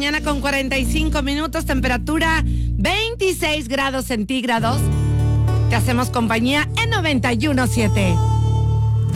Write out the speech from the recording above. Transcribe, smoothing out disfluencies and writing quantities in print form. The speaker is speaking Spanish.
mañana con 45 minutos, temperatura 26 grados centígrados. Te hacemos compañía en 91.7.